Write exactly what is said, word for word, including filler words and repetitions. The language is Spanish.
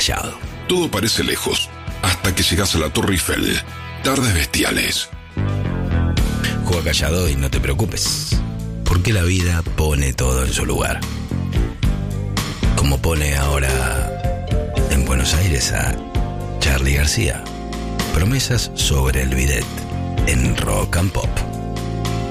callado. Todo parece lejos, hasta que llegas a la Torre Eiffel. Tardes bestiales. Juega callado y no te preocupes, porque la vida pone todo en su lugar. Como pone ahora en Buenos Aires a Charly García. Promesas sobre el bidet en Rock and Pop.